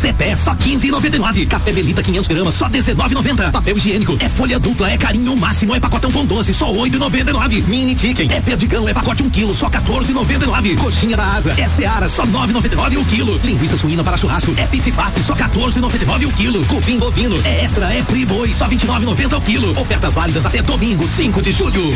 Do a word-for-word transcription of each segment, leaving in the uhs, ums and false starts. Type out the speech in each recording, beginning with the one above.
Cepé, só quinze reais e noventa e nove centavos. Café Belita quinhentos gramas, só dezenove reais e noventa centavos. Papel higiênico, é folha dupla, é carinho máximo, é pacotão com doze, só oito reais e noventa e nove centavos. Mini chicken, é perdigão, é pacote um quilo, só quatorze reais e noventa e nove centavos. Coxinha da asa, é Seara, só nove reais e noventa e nove centavos o quilo. Linguiça suína para churrasco, é Pif Paf, só quatorze reais e noventa e nove centavos o quilo. Cupim bovino, é Extra, é Free Boi, só vinte e nove reais e noventa centavos o quilo. Ofertas válidas até domingo, cinco de julho.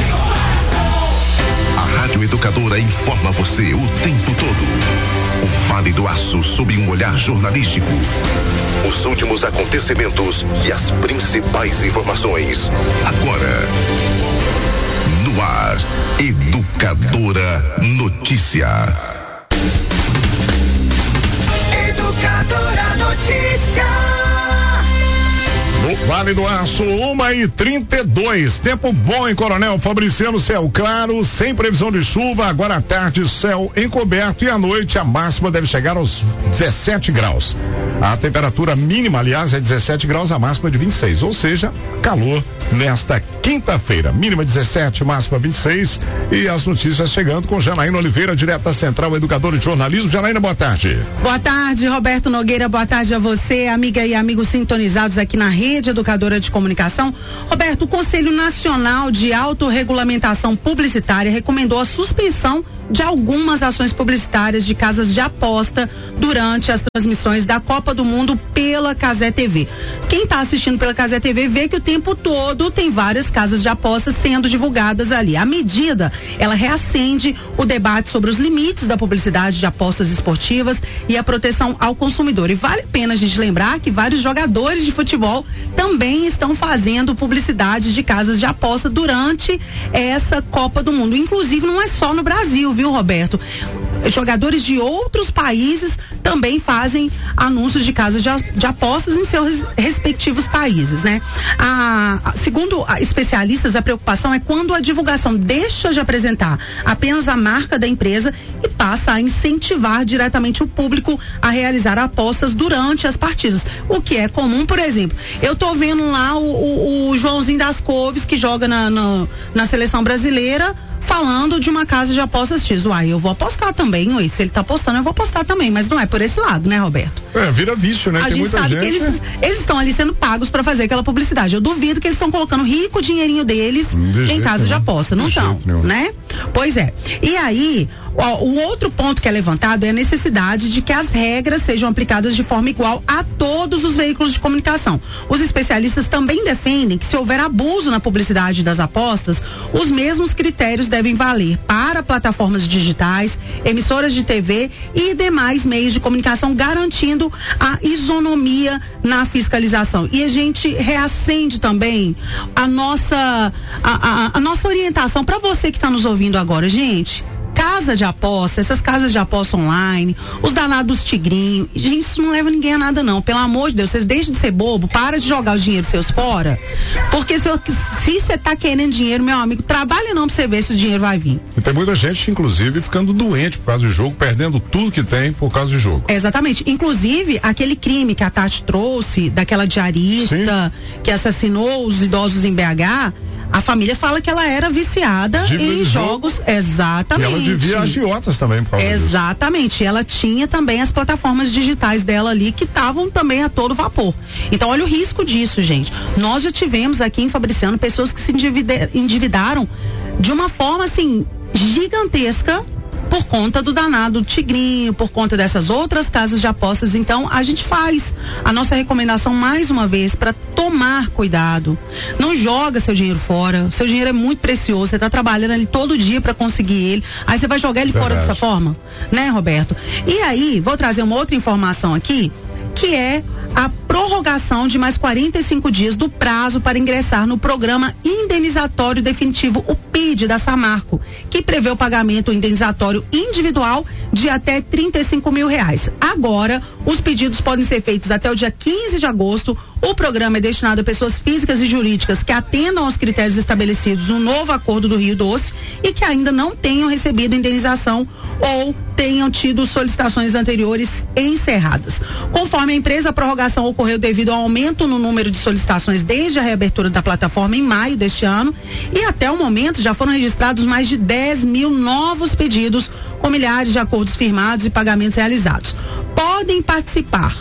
A Rádio Educadora informa você o tempo todo. O Vale do Aço sob um olhar jornalístico. Os últimos acontecimentos e as principais informações. Agora, no ar, Educadora Notícia. Educadora Notícia. No Vale do Aço, uma e trinta e dois. Tempo bom em Coronel Fabriciano, céu claro, sem previsão de chuva. Agora à tarde, céu encoberto, e à noite a máxima deve chegar aos dezessete graus. A temperatura mínima, aliás, é dezessete graus, a máxima é de vinte e seis, ou seja, calor nesta quinta-feira. Mínima dezessete, máxima vinte e seis. E as notícias chegando com Janaína Oliveira, direto da Central Educadora de Jornalismo. Janaína, boa tarde. Boa tarde, Roberto Nogueira, boa tarde a você, amiga e amigos sintonizados aqui na Rede Educadora de Comunicação. Roberto, o Conselho Nacional de Autorregulamentação Publicitária recomendou a suspensão de algumas ações publicitárias de casas de aposta durante as transmissões da Copa do Mundo pela Cazé T V. Quem está assistindo pela Cazé T V vê que o tempo todo tem várias casas de apostas sendo divulgadas ali. A medida, ela reacende o debate sobre os limites da publicidade de apostas esportivas e a proteção ao consumidor. E vale a pena a gente lembrar que vários jogadores de futebol também estão fazendo publicidade de casas de aposta durante essa Copa do Mundo. Inclusive, não é só no Brasil, viu, Roberto? Jogadores de outros países também fazem anúncios de casas de, de apostas em seus respectivos países, né? A, a, segundo a, especialistas, a preocupação é quando a divulgação deixa de apresentar apenas a marca da empresa e passa a incentivar diretamente o público a realizar apostas durante as partidas. O que é comum, por exemplo, eu tô vendo lá o, o, o Joãozinho das Couves, que joga na, na, na seleção brasileira, falando de uma casa de apostas X. Uai, eu vou apostar também, ué. Se ele tá apostando, eu vou apostar também, mas não é por esse lado, né, Roberto? É, vira vício, né? A Tem gente muita sabe gente... que eles, eles estão ali sendo pagos pra fazer aquela publicidade. Eu duvido que eles estão colocando rico dinheirinho deles de em casa nenhum. de aposta, não estão, né? Pois é. E aí, ó, o outro ponto que é levantado é a necessidade de que as regras sejam aplicadas de forma igual a todos os veículos de comunicação. Os especialistas também defendem que, se houver abuso na publicidade das apostas, os mesmos critérios devem valer para plataformas digitais, emissoras de T V e demais meios de comunicação, garantindo a isonomia na fiscalização. E a gente reacende também a nossa a, a, a nossa orientação para você que está nos ouvindo agora, gente. Casa de aposta, essas casas de aposta online, os danados tigrinhos, gente, isso não leva ninguém a nada não, pelo amor de Deus, vocês deixem de ser bobo, para de jogar os dinheiros seus fora, porque se você tá querendo dinheiro, meu amigo, trabalha não pra você ver se o dinheiro vai vir. E tem muita gente, inclusive, ficando doente por causa do jogo, perdendo tudo que tem por causa do jogo. É, exatamente, inclusive aquele crime que a Tati trouxe, daquela diarista Sim. que assassinou os idosos em B H, a família fala que ela era viciada Dívida em jogos, jogo. Exatamente. E ela devia agiotas também por causa Exatamente, disso. Ela tinha também as plataformas digitais dela ali que estavam também a todo vapor. Então olha o risco disso, gente. Nós já tivemos aqui em Fabriciano pessoas que se endividaram de uma forma assim gigantesca por conta do danado tigrinho, por conta dessas outras casas de apostas. Então a gente faz a nossa recomendação mais uma vez para tomar cuidado. Não joga seu dinheiro fora, seu dinheiro é muito precioso, você está trabalhando ali todo dia para conseguir ele, aí você vai jogar ele Verdade. Fora dessa forma, né, Roberto? E aí, vou trazer uma outra informação aqui, que é a prorrogação de mais quarenta e cinco dias do prazo para ingressar no programa indenizatório definitivo, o P I D da Samarco, que prevê o pagamento indenizatório individual de até trinta e cinco mil reais. Agora, os pedidos podem ser feitos até o dia quinze de agosto. O programa é destinado a pessoas físicas e jurídicas que atendam aos critérios estabelecidos no novo acordo do Rio Doce e que ainda não tenham recebido indenização ou tenham tido solicitações anteriores encerradas. Conforme a empresa, a prorrogação ocorreu devido ao aumento no número de solicitações desde a reabertura da plataforma em maio deste ano, e até o momento já foram registrados mais de dez mil novos pedidos, com milhares de acordos firmados e pagamentos realizados. Podem participar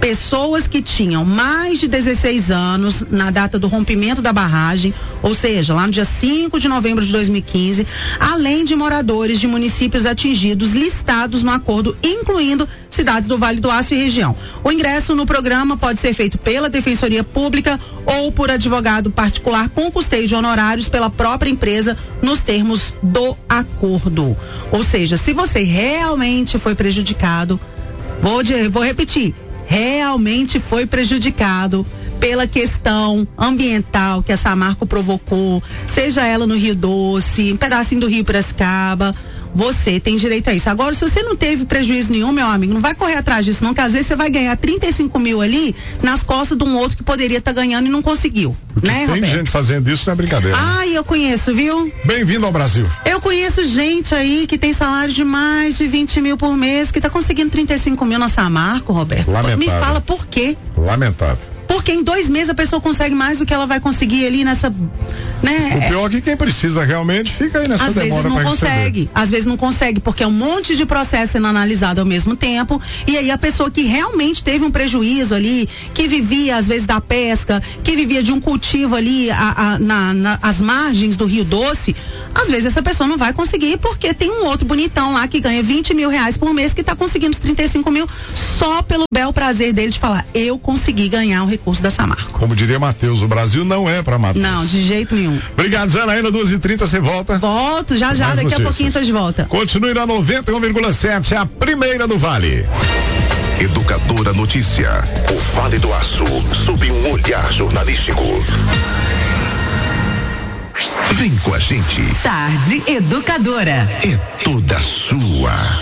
pessoas que tinham mais de dezesseis anos na data do rompimento da barragem, ou seja, lá no dia cinco de novembro de dois mil e quinze, além de moradores de municípios atingidos listados no acordo, incluindo cidades do Vale do Aço e região. O ingresso no programa pode ser feito pela Defensoria Pública ou por advogado particular com custeio de honorários pela própria empresa nos termos do acordo. Ou seja, se você realmente foi prejudicado, vou, de, vou repetir, realmente foi prejudicado pela questão ambiental que a Samarco provocou, seja ela no Rio Doce, um pedacinho do Rio Piracicaba, você tem direito a isso. Agora, se você não teve prejuízo nenhum, meu amigo, não vai correr atrás disso não, que às vezes você vai ganhar trinta e cinco mil ali nas costas de um outro que poderia estar tá ganhando e não conseguiu, né, Tem Roberto? gente fazendo isso, não é brincadeira. Ai, eu conheço, viu? Bem-vindo ao Brasil. Eu conheço gente aí que tem salário de mais de vinte mil por mês, que tá conseguindo trinta e cinco mil na Samarco, Roberto. Lamentável. Me fala por quê? Lamentável. Porque em dois meses a pessoa consegue mais do que ela vai conseguir ali nessa, né? O pior é que quem precisa realmente fica aí nessa Às demora vezes não pra consegue, receber. às vezes não consegue, porque é um monte de processo sendo analisado ao mesmo tempo, e aí a pessoa que realmente teve um prejuízo ali, que vivia às vezes da pesca, que vivia de um cultivo ali a, a, na, na, as margens do Rio Doce, às vezes essa pessoa não vai conseguir, porque tem um outro bonitão lá que ganha vinte mil reais por mês, que está conseguindo os trinta e cinco mil só pelo bel prazer dele de falar, eu consegui ganhar o recurso da Samarco. Como diria Matheus, o Brasil não é pra Matheus. Não, de jeito nenhum. Obrigado, Janaína, duas e trinta você volta. Volto, já já, Mais daqui notícias. a pouquinho tô de volta. Continue na noventa e um vírgula sete, a primeira do Vale. Educadora Notícia. O Vale do Aço, sob um olhar jornalístico. Vem com a gente. Tarde Educadora. É toda sua.